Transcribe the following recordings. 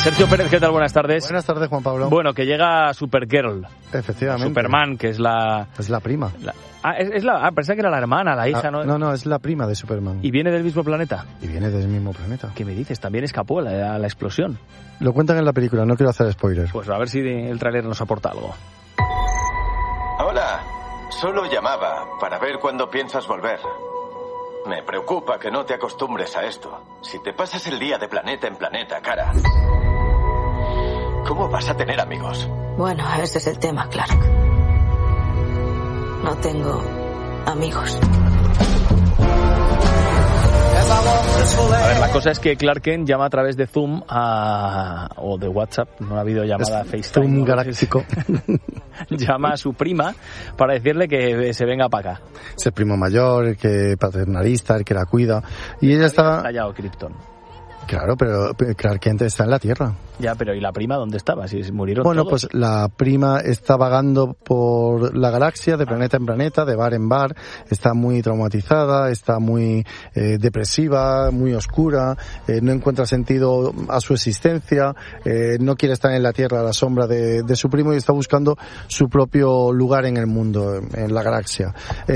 Sergio Pérez, ¿qué tal? Buenas tardes. Buenas tardes, Juan Pablo. Bueno, que llega Supergirl. Efectivamente. Superman, que es la... Es la prima. Pensé que era la hermana, la hija, ¿no? No, es la prima de Superman. ¿Y viene del mismo planeta? Y viene del mismo planeta. ¿Qué me dices? También escapó a la explosión. Lo cuentan en la película, no quiero hacer spoilers. Pues a ver si el tráiler nos aporta algo. Hola, solo llamaba para ver cuándo piensas volver. Me preocupa que no te acostumbres a esto. Si te pasas el día de planeta en planeta, cara, ¿cómo vas a tener amigos? Bueno, ese es el tema, Clark. No tengo amigos. A ver, la cosa es que Clark Kent llama a través de Zoom o de WhatsApp, no ha habido llamada FaceTime. Zoom galáctico. Llama a su prima para decirle que se venga para acá. Es el primo mayor, el que paternalista, el que la cuida. Y ella está... Estallado Krypton. Claro, pero Clark Kent está en la Tierra. Ya, pero ¿y la prima dónde estaba? Si murieron Bueno, todos. pues la prima está vagando por la galaxia, de planeta en planeta, de bar en bar. Está muy traumatizada, está muy depresiva, muy oscura, no encuentra sentido a su existencia, no quiere estar en la Tierra a la sombra de su primo y está buscando su propio lugar en el mundo, en la galaxia.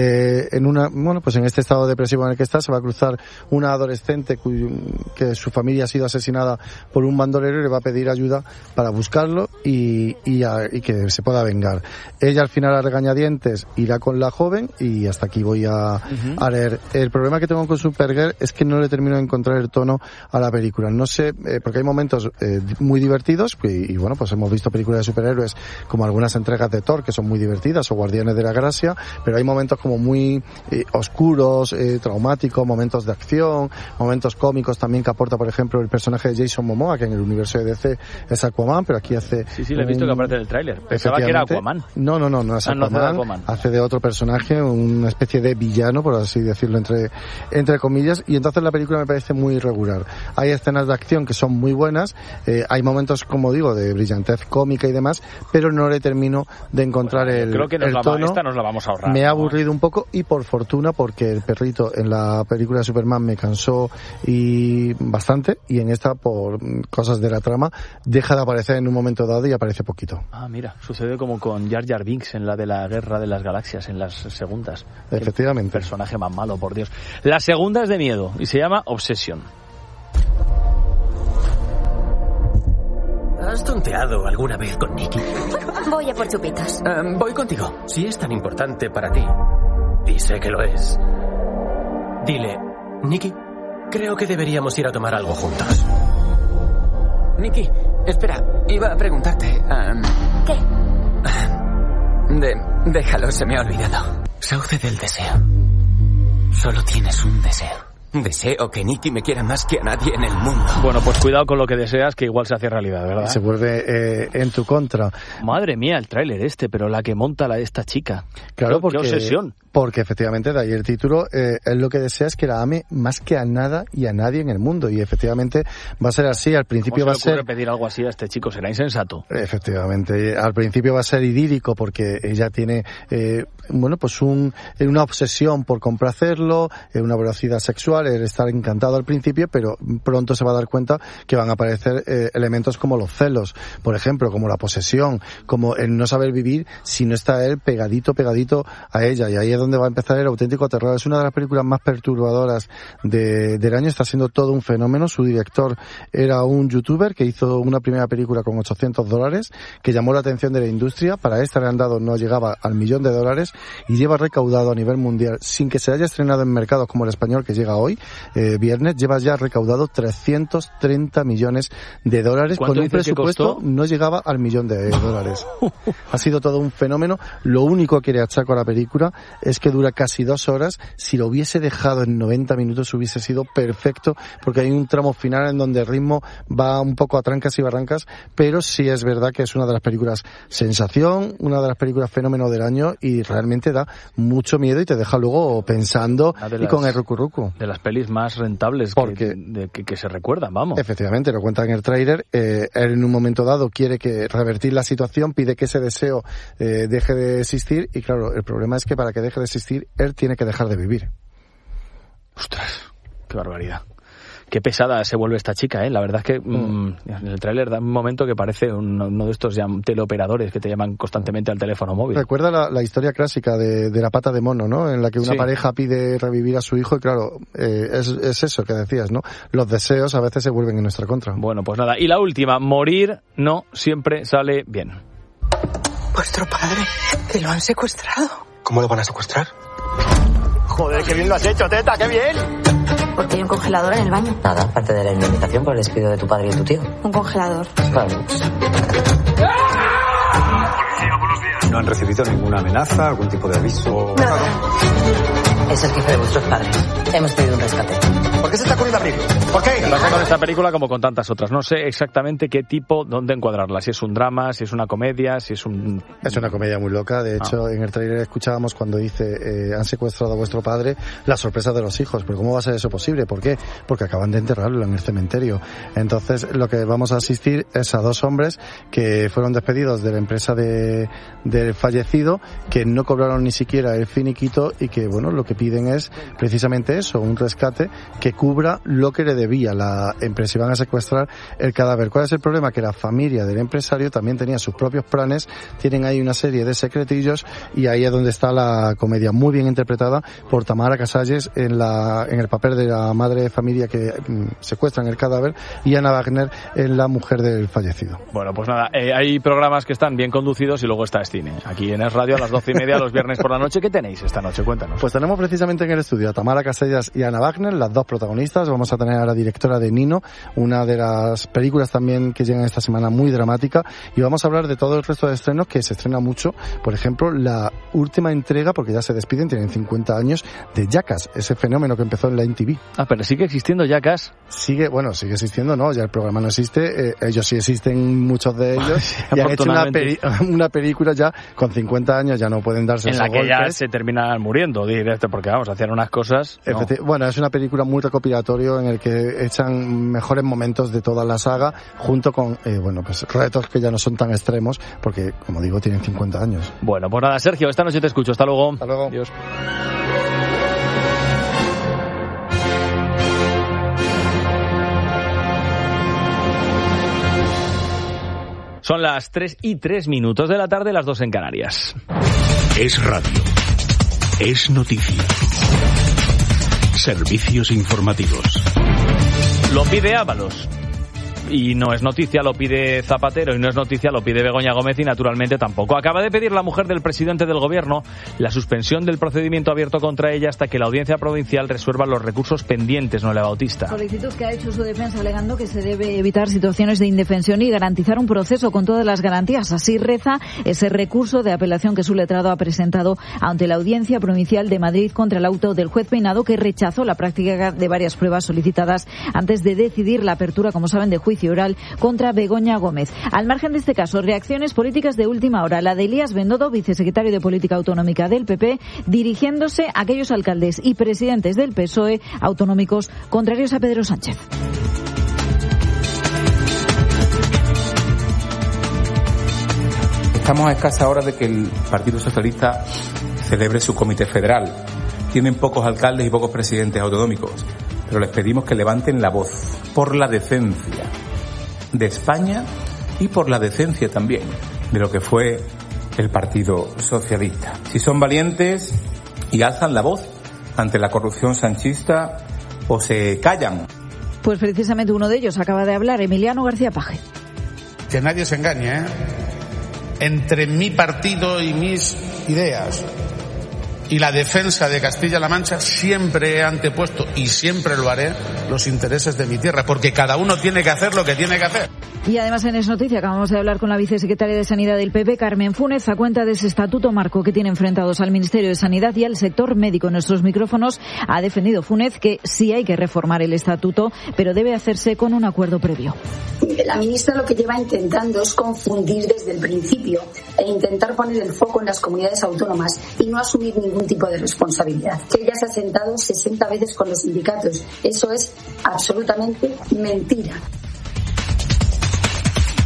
Pues en este estado depresivo en el que está, se va a cruzar una adolescente que su familia ha sido asesinada por un bandolero y le va a pedir ayuda para buscarlo y que se pueda vengar. Ella al final a regañadientes irá con la joven y hasta aquí voy a leer. El problema que tengo con Supergirl es que no le termino de encontrar el tono a la película. No sé, porque hay momentos muy divertidos y bueno, pues hemos visto películas de superhéroes como algunas entregas de Thor que son muy divertidas o Guardianes de la Galaxia, pero hay momentos como muy oscuros, traumáticos, momentos de acción, momentos cómicos también que aporta, por ejemplo, el personaje de Jason Momoa, que en el universo de DC es Aquaman, pero aquí hace... Sí, lo he visto que aparece en el tráiler. Pensaba que era Aquaman. No es Aquaman. Hace de otro personaje, una especie de villano, por así decirlo, entre comillas, y entonces la película me parece muy irregular. Hay escenas de acción que son muy buenas, hay momentos, como digo, de brillantez cómica y demás, pero no le termino de encontrar el tono. Esta nos la vamos a ahorrar. Me ha aburrido un poco y por fortuna, porque el perrito en la película de Superman me cansó y bastante, y en esta, por cosas de la trama, deja de aparecer en un momento dado y aparece poquito. Ah, mira, sucede como con Jar Jar Binks en la de la Guerra de las Galaxias, en las segundas. Efectivamente. El personaje más malo, por Dios. La segunda es de miedo y se llama Obsession. ¿Has tonteado alguna vez con Nikki? Voy a por chupitos. Voy contigo. Si es tan importante para ti, y sé que lo es, dile, Nikki, creo que deberíamos ir a tomar algo juntos. Nikki, espera, iba a preguntarte... ¿Qué? Déjalo, se me ha olvidado. Sauce del deseo. Solo tienes un deseo. Deseo que Nikki me quiera más que a nadie en el mundo. Bueno, pues cuidado con lo que deseas, que igual se hace realidad, ¿verdad? Se vuelve en tu contra. Madre mía, el tráiler pero la que monta esta chica. Claro, qué obsesión. Porque efectivamente, de ahí el título, él lo que desea es que la ame más que a nada y a nadie en el mundo. Y efectivamente va a ser así. Al principio ¿Cómo va a se le ocurre ser... pedir algo así a este chico? Será insensato. Efectivamente. Al principio va a ser idílico porque ella tiene, una obsesión por complacerlo, una voracidad sexual, el estar encantado al principio, pero pronto se va a dar cuenta que van a aparecer elementos como los celos, por ejemplo, como la posesión, como el no saber vivir si no está él pegadito a ella. Y ahí es donde va a empezar el auténtico terror. Es una de las películas más perturbadoras del año. Está siendo todo un fenómeno. Su director era un youtuber que hizo una primera película con $800 que llamó la atención de la industria. Para esta le han dado, no llegaba al $1.000.000 y lleva recaudado a nivel mundial, sin que se haya estrenado en mercados como el español que llega hoy, viernes, lleva ya recaudado $330 millones con un presupuesto no llegaba al $1.000.000. Ha sido todo un fenómeno. Lo único que le achaco a la película es que dura casi 2 horas. Si lo hubiese dejado en 90 minutos hubiese sido perfecto, porque hay un tramo final en donde el ritmo va un poco a trancas y barrancas, pero sí es verdad que es una de las películas sensación, una de las películas fenómeno del año y realmente da mucho miedo y te deja luego pensando y con el rucurrucu. De las pelis más rentables que se recuerdan, vamos. Efectivamente, lo cuenta en el tráiler. Él en un momento dado quiere revertir la situación, pide que ese deseo deje de existir y claro, el problema es que para que deje de existir, él tiene que dejar de vivir. Ostras, qué barbaridad. Qué pesada se vuelve esta chica, ¿eh? La verdad es que en el tráiler da un momento que parece uno de estos teleoperadores que te llaman constantemente al teléfono móvil. Recuerda la historia clásica de la pata de mono, ¿no? En la que una pareja pide revivir a su hijo y claro, es eso que decías, ¿no? Los deseos a veces se vuelven en nuestra contra. Bueno, pues nada. Y la última, morir no siempre sale bien. Vuestro padre, que lo han secuestrado. ¿Cómo lo van a secuestrar? Joder, qué bien lo has hecho, teta, qué bien. ¿Por qué hay un congelador en el baño? Nada, aparte de la indemnización por el despido de tu padre y tu tío. Un congelador. Vale. ¿No han recibido ninguna amenaza, algún tipo de aviso? Nada. Es el jefe de vuestros padres. Hemos pedido un rescate. ¿Por qué se está ocurriendo abrir? ¿Por qué? Pasa con esta película como con tantas otras. No sé exactamente qué tipo, dónde encuadrarla. Si es un drama, si es una comedia, si es un... Es una comedia muy loca. De hecho, en el tráiler escuchábamos cuando dice han secuestrado a vuestro padre, la sorpresa de los hijos. Pero ¿cómo va a ser eso posible? ¿Por qué? Porque acaban de enterrarlo en el cementerio. Entonces, lo que vamos a asistir es a dos hombres que fueron despedidos de la empresa del fallecido, que no cobraron ni siquiera el finiquito y que, bueno, lo que piden es precisamente eso, un rescate que cubra lo que le debía la empresa y van a secuestrar el cadáver. ¿Cuál es el problema? Que la familia del empresario también tenía sus propios planes, tienen ahí una serie de secretillos y ahí es donde está la comedia, muy bien interpretada por Tamara Casalles en el papel de la madre de familia que secuestran el cadáver y Ana Wagner en la mujer del fallecido. Bueno, pues nada, hay programas que están bien conducidos y luego está cine. Aquí en Es Radio a las 12:30 los viernes por la noche. ¿Qué tenéis esta noche? Cuéntanos. Pues tenemos precisamente en el estudio a Tamara Casellas y Ana Wagner, las dos protagonistas. Vamos a tener a la directora de Nino, una de las películas también que llegan esta semana muy dramática, y vamos a hablar de todo el resto de estrenos que se estrena mucho. Por ejemplo, la última entrega, porque ya se despiden, tienen 50 años, de Jackass, ese fenómeno que empezó en la MTV. Ah, pero sigue existiendo Jackass. Sigue existiendo, no, ya el programa no existe, ellos sí existen, muchos de ellos, y han hecho una película ya con 50 años, ya no pueden darse esos golpes. En la que ya se terminan muriendo, directo, porque vamos, hacían unas cosas... No. Bueno, es una película muy recopilatorio en el que echan mejores momentos de toda la saga, junto con, pues retos que ya no son tan extremos, porque, como digo, tienen 50 años. Bueno, pues nada, Sergio, esta noche te escucho. Hasta luego. Hasta luego. Adiós. Son las 3:03 de la tarde, las 2 en Canarias. Es radio. Es noticia. Servicios informativos. Lo pide Ábalos. Y no es noticia, lo pide Zapatero, y no es noticia, lo pide Begoña Gómez, y naturalmente tampoco. Acaba de pedir la mujer del presidente del gobierno la suspensión del procedimiento abierto contra ella hasta que la audiencia provincial resuelva los recursos pendientes, Noelia Bautista. Solicitud que ha hecho su defensa alegando que se debe evitar situaciones de indefensión y garantizar un proceso con todas las garantías. Así reza ese recurso de apelación que su letrado ha presentado ante la audiencia provincial de Madrid contra el auto del juez Peinado, que rechazó la práctica de varias pruebas solicitadas antes de decidir la apertura, como saben, de juicio oral contra Begoña Gómez. Al margen de este caso, reacciones políticas de última hora. La de Elías Bendodo, vicesecretario de Política Autonómica del PP, dirigiéndose a aquellos alcaldes y presidentes del PSOE autonómicos contrarios a Pedro Sánchez. Estamos a escasas horas de que el Partido Socialista celebre su comité federal. Tienen pocos alcaldes y pocos presidentes autonómicos, pero les pedimos que levanten la voz por la decencia de España y por la decencia también de lo que fue el Partido Socialista. Si son valientes y alzan la voz ante la corrupción sanchista, o se callan. Pues precisamente uno de ellos acaba de hablar, Emiliano García Paje. Que nadie se engañe, entre mi partido y mis ideas y la defensa de Castilla-La Mancha siempre he antepuesto, y siempre lo haré, los intereses de mi tierra, porque cada uno tiene que hacer lo que tiene que hacer. Y además en Es Noticia acabamos de hablar con la vicesecretaria de Sanidad del PP, Carmen Funes, a cuenta de ese estatuto marco que tiene enfrentados al Ministerio de Sanidad y al sector médico. En nuestros micrófonos ha defendido Funes que sí hay que reformar el estatuto, pero debe hacerse con un acuerdo previo. La ministra lo que lleva intentando es confundir desde el principio e intentar poner el foco en las comunidades autónomas y no asumir ningún tipo de responsabilidad. Que ella se ha sentado 60 veces con los sindicatos. Eso es absolutamente mentira.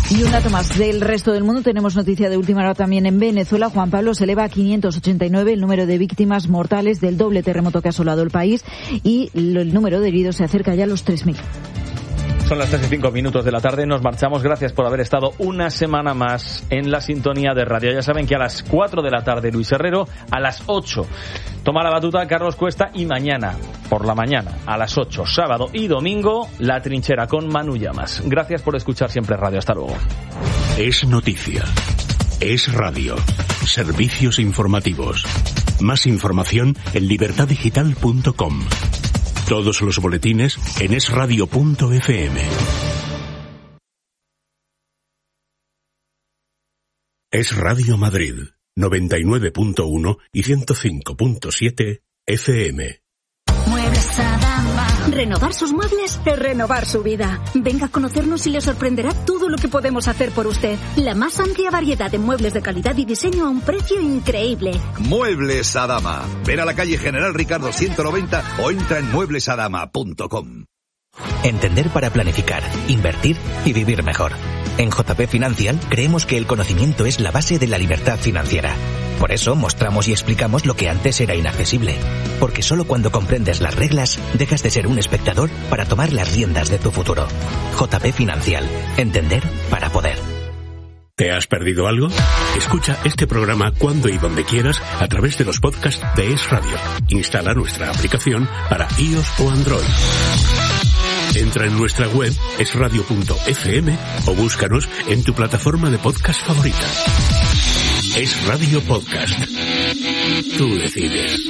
Y un dato más del resto del mundo. Tenemos noticia de última hora también en Venezuela. Juan Pablo, se eleva a 589 el número de víctimas mortales del doble terremoto que ha asolado el país y el número de heridos se acerca ya a los 3.000. Son las 3:05 de la tarde. Nos marchamos. Gracias por haber estado una semana más en la sintonía de radio. Ya saben que a las 4 de la tarde Luis Herrero, a las 8 toma la batuta Carlos Cuesta y mañana por la mañana a las 8, sábado y domingo, La Trinchera con Manu Llamas. Gracias por escuchar siempre radio. Hasta luego. Es noticia. Es radio. Servicios informativos. Más información en libertadigital.com. Todos los boletines en esradio.fm. Es Radio Madrid, 99.1 y 105.7 FM. Muebles Adama. Renovar sus muebles es renovar su vida. Venga a conocernos y le sorprenderá todo lo que podemos hacer por usted. La más amplia variedad de muebles de calidad y diseño a un precio increíble. Muebles Adama. Ven a la calle General Ricardo 190 o entra en mueblesadama.com. Entender para planificar, invertir y vivir mejor. En JP Financial creemos que el conocimiento es la base de la libertad financiera. Por eso mostramos y explicamos lo que antes era inaccesible. Porque solo cuando comprendes las reglas, dejas de ser un espectador para tomar las riendas de tu futuro. JP Financial. Entender para poder. ¿Te has perdido algo? Escucha este programa cuando y donde quieras a través de los podcasts de Es Radio. Instala nuestra aplicación para iOS o Android. Entra en nuestra web esradio.fm o búscanos en tu plataforma de podcast favorita. Es Radio Podcast. Tú decides.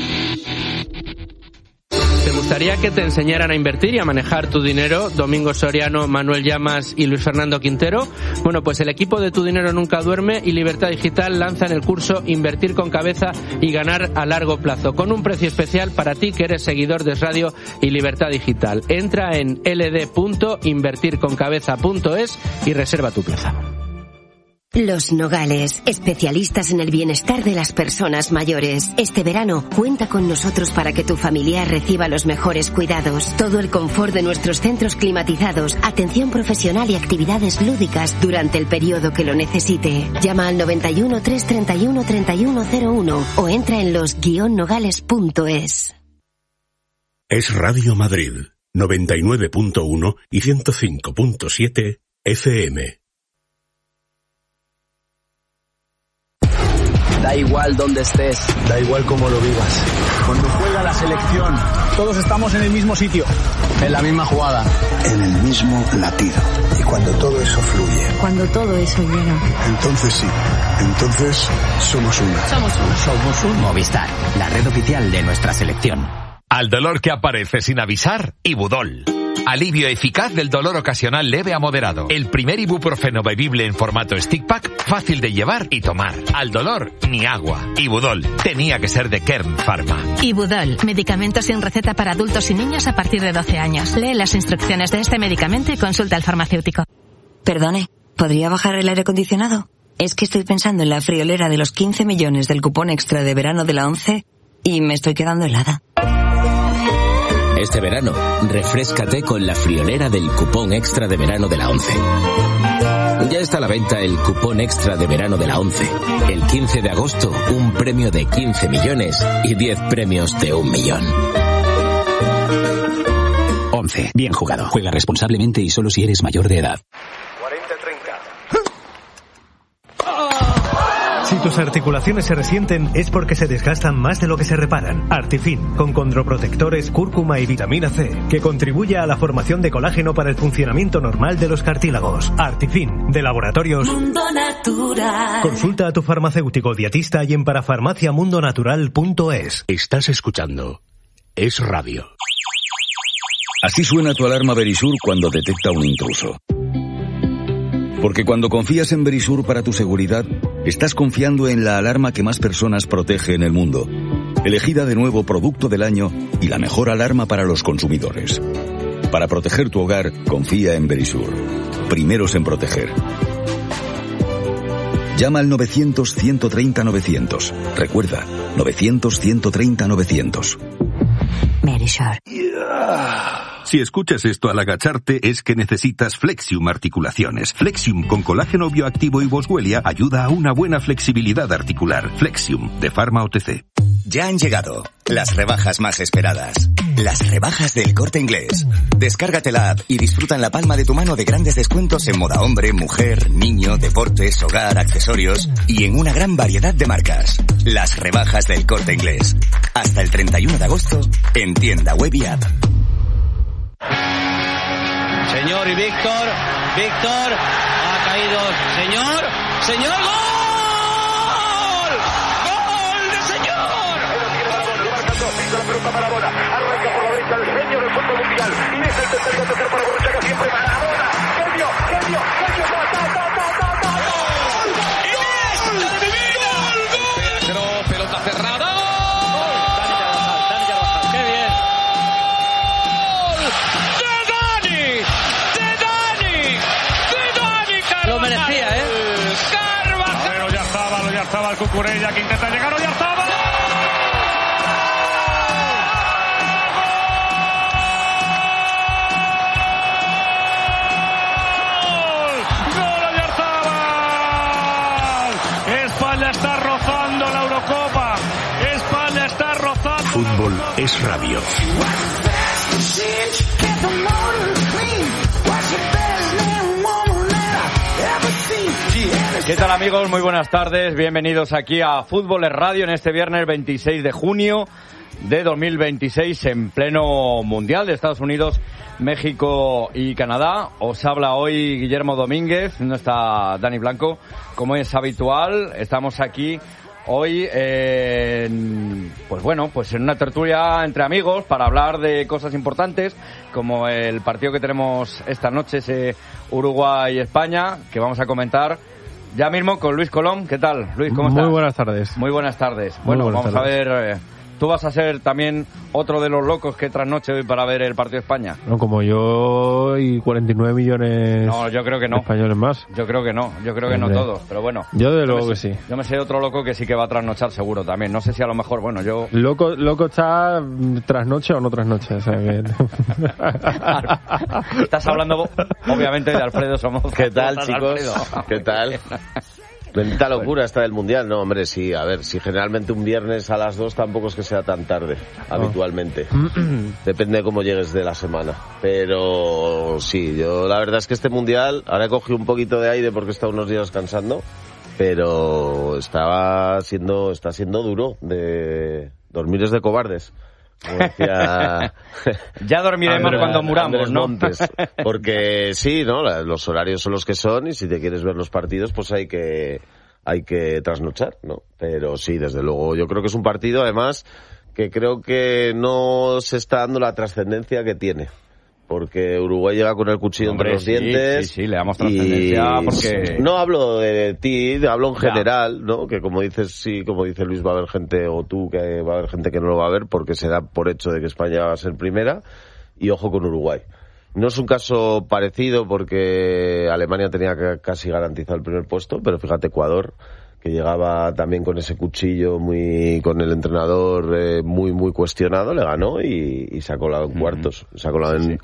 ¿Te gustaría que te enseñaran a invertir y a manejar tu dinero? Domingo Soriano, Manuel Llamas y Luis Fernando Quintero. Bueno, pues el equipo de Tu Dinero Nunca Duerme y Libertad Digital lanzan el curso Invertir con Cabeza y Ganar a Largo Plazo, con un precio especial para ti que eres seguidor de Radio y Libertad Digital. Entra en ld.invertirconcabeza.es y reserva tu plaza. Los Nogales, especialistas en el bienestar de las personas mayores. Este verano, cuenta con nosotros para que tu familiar reciba los mejores cuidados. Todo el confort de nuestros centros climatizados, atención profesional y actividades lúdicas durante el periodo que lo necesite. Llama al 91 331 3101 o entra en los-nogales.es. Es Radio Madrid, 99.1 y 105.7 FM. Da igual donde estés. Da igual cómo lo vivas. Cuando juega la selección, todos estamos en el mismo sitio, en la misma jugada, en el mismo latido. Y cuando todo eso fluye. Cuando todo eso llega. Entonces sí. Entonces somos uno. Somos uno. Movistar, la red oficial de nuestra selección. Al dolor que aparece sin avisar, Ibudol. Alivio eficaz del dolor ocasional leve a moderado. El primer ibuprofeno bebible en formato stick pack, fácil de llevar y tomar. Al dolor, ni agua. Ibudol. Tenía que ser de Kern Pharma. Ibudol. Medicamento sin receta para adultos y niños a partir de 12 años. Lee las instrucciones de este medicamento y consulta al farmacéutico. Perdone, ¿podría bajar el aire acondicionado? Es que estoy pensando en la friolera de los 15 millones del cupón extra de verano de la ONCE y me estoy quedando helada. Este verano, refréscate con la friolera del cupón extra de verano de la ONCE. Ya está a la venta el cupón extra de verano de la ONCE. El 15 de agosto, un premio de 15 millones y 10 premios de 1 millón. ONCE. Bien jugado. Juega responsablemente y solo si eres mayor de edad. Si tus articulaciones se resienten es porque se desgastan más de lo que se reparan. Artifin, con condroprotectores, cúrcuma y vitamina C, que contribuye a la formación de colágeno para el funcionamiento normal de los cartílagos. Artifin, de Laboratorios Mundo Natural. Consulta a tu farmacéutico dietista y en parafarmaciamundonatural.es. Estás escuchando Es Radio. Así suena tu alarma Verisur cuando detecta un intruso. Porque cuando confías en Verisur para tu seguridad, estás confiando en la alarma que más personas protege en el mundo. Elegida de nuevo Producto del Año y la mejor alarma para los consumidores. Para proteger tu hogar, confía en Verisur. Primeros en proteger. Llama al 900-130-900. Recuerda, 900-130-900. Verisur. Si escuchas esto al agacharte es que necesitas Flexium Articulaciones. Flexium con colágeno bioactivo y boswellia ayuda a una buena flexibilidad articular. Flexium de Pharma OTC. Ya han llegado las rebajas más esperadas. Las rebajas del Corte Inglés. Descárgate la app y disfruta en la palma de tu mano de grandes descuentos en moda hombre, mujer, niño, deportes, hogar, accesorios y en una gran variedad de marcas. Las rebajas del Corte Inglés. Hasta el 31 de agosto en tienda web y app. Señor y Víctor ha caído. Señor, ¡gol! La pelota Maradona, arranca por la derecha el genio del fútbol mundial y es el tercero a tocar para Borruchaga, siempre Maradona, genio, Pero pelota cerrada. ¡Qué bien! ¡De Dani! Lo merecía, ¿eh? Carvajal. Ya estaba el Cucurella que intenta llegar, ya estaba. Fútbol es radio. ¿Qué tal, amigos? Muy buenas tardes. Bienvenidos aquí a Fútbol es Radio en este viernes 26 de junio de 2026 en pleno Mundial de Estados Unidos, México y Canadá. Os habla hoy Guillermo Domínguez, no está Dani Blanco, como es habitual. Estamos aquí hoy pues en una tertulia entre amigos para hablar de cosas importantes como el partido que tenemos esta noche, ese Uruguay-España, que vamos a comentar ya mismo con Luis Colom. ¿Qué tal, Luis? ¿Cómo estás? Muy buenas tardes. Muy buenas tardes. Bueno, vamos a ver, tú vas a ser también otro de los locos que trasnoche hoy para ver el partido de España. No, como yo y 49 millones no, yo creo que no. De españoles más. Yo creo que no todos, pero bueno. Yo de luego que sí. Yo me sé otro loco que sí que va a trasnochar seguro también. No sé si a lo mejor, bueno, yo... Loco está trasnoche o no trasnoche, o sea que... Estás hablando, obviamente, de Alfredo Somoza. ¿Qué tal, chicos? ¿Qué tal? Bendita locura esta del Mundial. No, hombre, sí, a ver, si generalmente un viernes a las 2 tampoco es que sea tan tarde, habitualmente. Depende de cómo llegues de la semana. Pero sí, yo la verdad es que este Mundial, ahora he cogido un poquito de aire porque he estado unos días descansando, pero está siendo duro, de dormir es de cobardes. Como decía... Ya dormiremos cuando muramos, ¿no? Montes, porque sí, ¿no? Los horarios son los que son y si te quieres ver los partidos, pues hay que trasnochar, ¿no? Pero sí, desde luego, yo creo que es un partido, además, que creo que no se está dando la trascendencia que tiene. Porque Uruguay llega con el cuchillo entre los dientes. Sí, le damos trascendencia porque... No hablo de ti, hablo en general, ¿no? Que como dices, sí, como dice Luis, va a haber gente, o tú, que va a haber gente que no lo va a ver porque se da por hecho de que España va a ser primera. Y ojo con Uruguay. No es un caso parecido porque Alemania tenía casi garantizado el primer puesto, pero fíjate, Ecuador, que llegaba también con ese cuchillo con el entrenador muy cuestionado, le ganó y se ha colado en cuartos, se ha colado en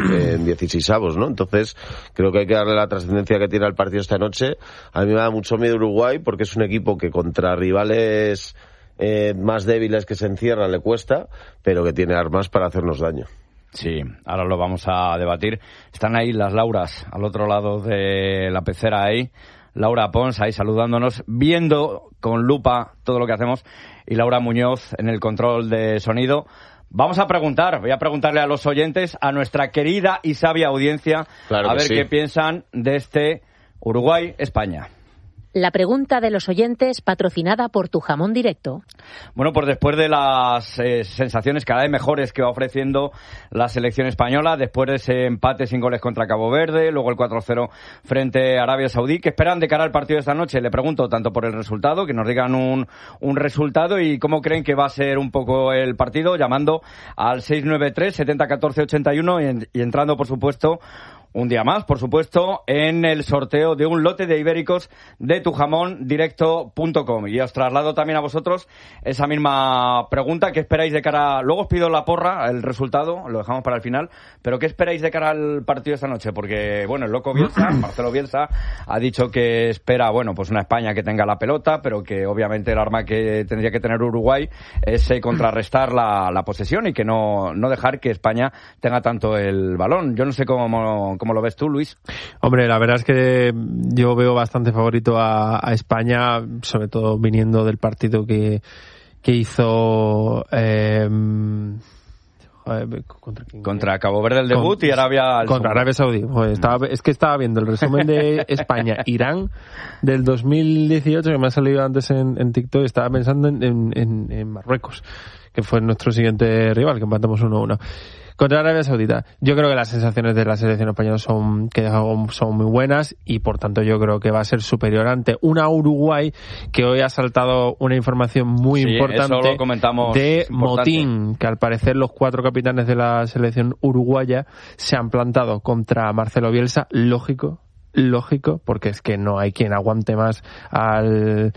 16avos, ¿no? Entonces, creo que hay que darle la trascendencia que tiene al partido esta noche. A mí me da mucho miedo Uruguay porque es un equipo que contra rivales más débiles que se encierran le cuesta, pero que tiene armas para hacernos daño. Sí, ahora lo vamos a debatir. Están ahí las Lauras, al otro lado de la pecera ahí. Laura Pons ahí saludándonos, viendo con lupa todo lo que hacemos, y Laura Muñoz en el control de sonido. Voy a preguntarle a los oyentes, a nuestra querida y sabia audiencia, claro, a ver sí, qué piensan de este Uruguay-España. La pregunta de los oyentes, patrocinada por Tu Jamón Directo. Bueno, pues después de las sensaciones cada vez mejores que va ofreciendo la selección española, después de ese empate sin goles contra Cabo Verde, luego el 4-0 frente a Arabia Saudí, ¿qué esperan de cara al partido de esta noche? Le pregunto tanto por el resultado, que nos digan un resultado, y cómo creen que va a ser un poco el partido, llamando al 693 70 14 81 y entrando, por supuesto, un día más, por supuesto, en el sorteo de un lote de ibéricos de tujamondirecto.com. Y os traslado también a vosotros esa misma pregunta. ¿Qué esperáis de cara? Luego os pido la porra, el resultado, lo dejamos para el final. Pero ¿qué esperáis de cara al partido esta noche? Porque, bueno, el loco Bielsa, Marcelo Bielsa, ha dicho que espera, bueno, pues una España que tenga la pelota, pero que obviamente el arma que tendría que tener Uruguay es contrarrestar la posesión y que no dejar que España tenga tanto el balón. Yo no sé cómo lo ves tú, Luis. Hombre, la verdad es que yo veo bastante favorito a España, sobre todo viniendo del partido que hizo contra Cabo Verde el debut y Arabia contra Arabia Saudí. Pues estaba viendo el resumen de España-Irán del 2018 que me ha salido antes en TikTok, y estaba pensando en Marruecos, que fue nuestro siguiente rival, que empatamos 1-1. Contra Arabia Saudita, yo creo que las sensaciones de la selección española son muy buenas y por tanto yo creo que va a ser superior ante una Uruguay que hoy ha saltado una información muy importante eso lo comentamos, de Motín, que al parecer los 4 capitanes de la selección uruguaya se han plantado contra Marcelo Bielsa. Lógico, porque es que no hay quien aguante más al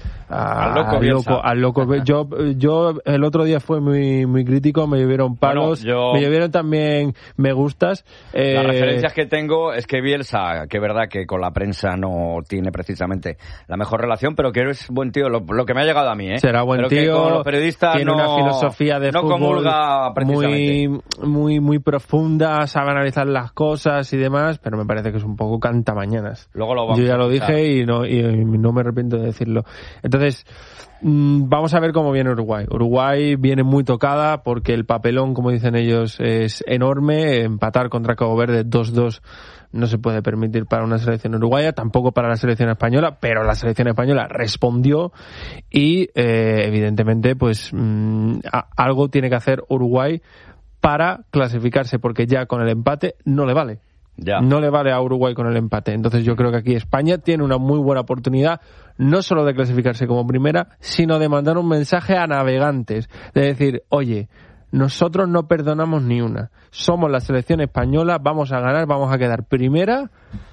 loco. Yo el otro día fue muy crítico, me llovieron palos, me llovieron también me gustas. Las referencias que tengo es que Bielsa, que es verdad que con la prensa no tiene precisamente la mejor relación, pero que es buen tío, lo que me ha llegado a mí, será buen pero tío, que con los periodistas tiene una filosofía de no fútbol comulga precisamente. muy profunda, sabe analizar las cosas y demás, pero me parece que es un poco cantamañanas. Luego yo ya lo dije y no me arrepiento de decirlo. Entonces, vamos a ver cómo viene Uruguay. Uruguay viene muy tocada porque el papelón, como dicen ellos, es enorme. Empatar contra Cabo Verde 2-2 no se puede permitir para una selección uruguaya, tampoco para la selección española, pero la selección española respondió y evidentemente pues algo tiene que hacer Uruguay para clasificarse, porque ya con el empate no le vale. No le vale a Uruguay con el empate. Entonces yo creo que aquí España tiene una muy buena oportunidad, no solo de clasificarse como primera, sino de mandar un mensaje a navegantes, de decir, oye, nosotros no perdonamos ni una, somos la selección española, vamos a ganar, vamos a quedar primera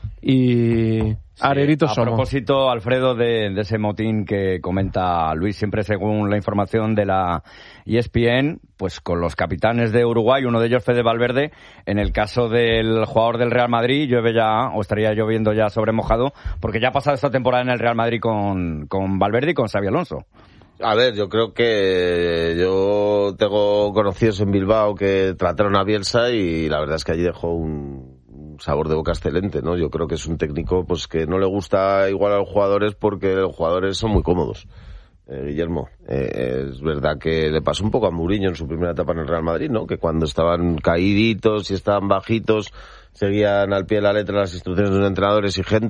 y areritos somos. A propósito, Alfredo, de ese motín que comenta Luis, siempre según la información de la ESPN, pues con los capitanes de Uruguay, uno de ellos Fede Valverde, en el caso del jugador del Real Madrid, llueve ya, o estaría lloviendo ya sobre mojado, porque ya ha pasado esta temporada en el Real Madrid con Valverde y con Xabi Alonso. A ver, yo creo que yo tengo conocidos en Bilbao que trataron a Bielsa y la verdad es que allí dejó un sabor de boca excelente, ¿no? Yo creo que es un técnico pues que no le gusta igual a los jugadores porque los jugadores son muy cómodos. Guillermo, es verdad que le pasó un poco a Mourinho en su primera etapa en el Real Madrid, ¿no? Que cuando estaban caíditos y estaban bajitos seguían al pie de la letra las instrucciones de un entrenador exigente.